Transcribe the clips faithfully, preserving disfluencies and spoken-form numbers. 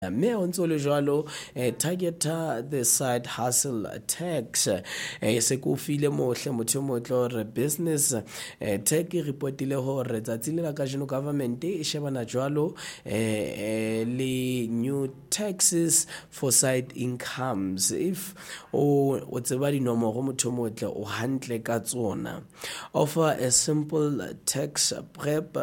mme o ntse le jwalo eh, targeta the side hustle tax eh, se ko file mohle motho motle hore business eh, tech e reportile hore tsatsi le la ka jeno government e shebana jwalo eh, eh, le new taxes for side incomes if o o tseba dinomoro motho motle o hantle ka tsona. Offer a simple tax prep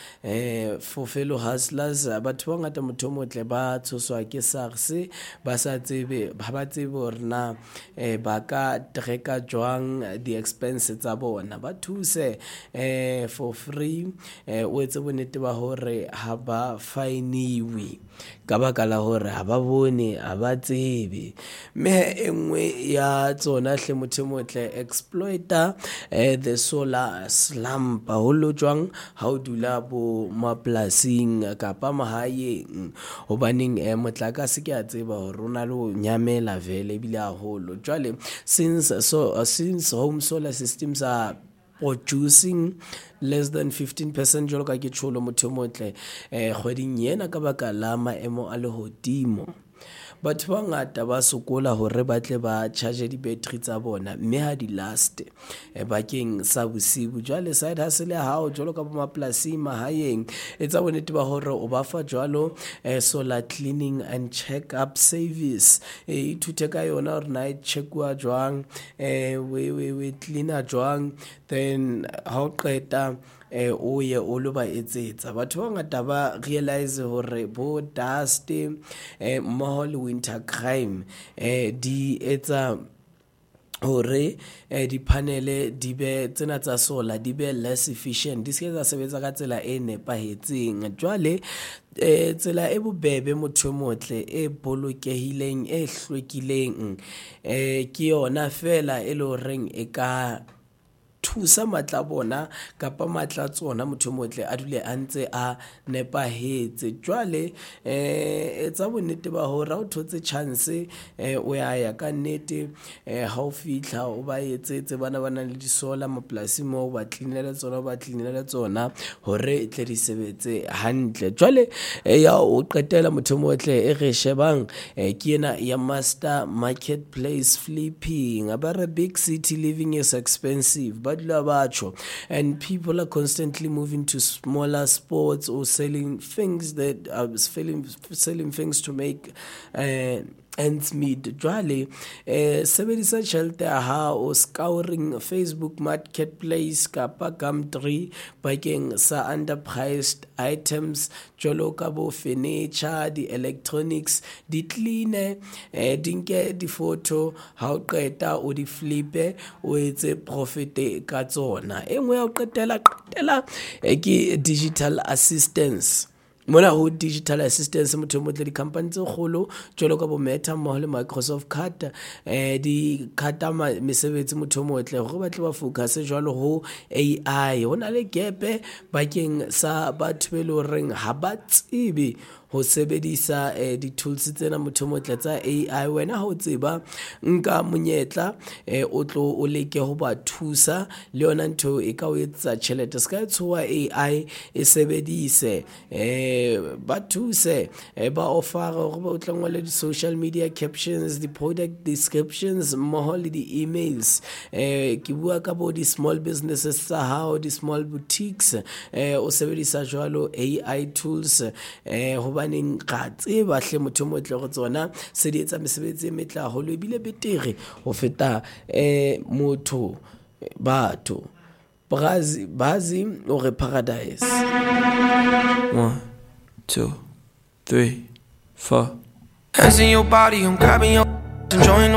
eh, for fellow hustlers. Batho ba ngata motho motle ba tshoswa ke SARS ba sa tsebe ba ba tsebe hore na eh, ba ka treka jwang the expense tsa bona ba thuse eh, for free eh, o etse bonnete ba hore ha ba fainiwe ka baka la hore ha ba bone ha ba tsebe. Me engwe ya tsona hle motho motle exploiter eh, the solar slump ho lo jwang ha o dula bo maplasing kapa mahaeng hobaneng eh, motlakase ke a tseba hore rona le o nyamela vele bile haholo jwale since so uh, since home solar systems are producing less than fifteen percent jolo ka ke tsholo motho motle eh kgweding yena ka baka la maemo a le hodimo batho ba ngata ba sokola hore ba tle ba charge di battery tsa bona mme ha di last e bakeng sa bosibu jwale side hustle ha o jolo ka bo mapolasi mahaeng etsa bonnete ba hore o ba fa jwalo eh, solar cleaning and check up service e thute ka yona hore na checkwa jwang eh we we we cleaner jwang then ha o qeta eh o ye o lo ba etsetsa batho ba ngata ba realize hore bo dust eh mmoho le winter crime eh di etsa hore eh, di panele di be tsena tsa solar di be less efficient di se tsa sebetsa ka tsela e nepahetseng jwale eh tsela e bobebe motho motle e bolokehileng e hlwekileng eh ke yona fela e lo reng e ka thusa matla bona kapa matla tsona motho motle a dule a ntse a nepahetse jwale eh etsa bonnete ba hore o thotse chance eh o ya ya ka nnete eh ha o fitla o ba etsetse bana bana le disola mapolasi mo ba cleanela tsona ba cleanela tsona hore tle di sebetse hantle jwale ya o qetela motho motle e re shebang eh ke ena ya master marketplace flipping abare big city living is expensive and people are constantly moving to smaller spots or selling things that are selling selling things to make uh, ends meet jwale eh sebedisa tjhelete ha o scouring Facebook marketplace kapa Gumtree bakeng sa underpriced items jolo ka bo furniture di electronics di clean eh dinke di photo ha o qeta o di flipe o etse profit ka tsona engwe ya o qetela qetela ke digital assistance mona ho digital assistance motho motle di company tse kholo jolo ka bo Meta mo le Microsoft card eh di khata mesebetsi motho motle hore ba tle ba focus jwalo ho A I hona le gap bakeng sa batho be lo reng ha ba tsebe ho sebedisa eh, di tools tsena motho motle tsa A I wena ha o tseba nka monyetla eh, o tlo o leke ho ba thusa le yona ntho e ka o etsa tšhelete ska tswa A I e sebedise eh ba thuse eh, ba offer go ba utlangwa le di social media captions di product descriptions mo le di emails eh ke bua ka bo di small businesses sa hao di small boutiques eh o sebedisa jwalo A I tools eh baneng ga tseba hle motho motle go tsona se di etsa mesebetsi e metla ho lo bile betere ho feta eh motho batho Brazi bazi or paradise. One, two, three, four. Hands in your body, I'm grabbing your enjoying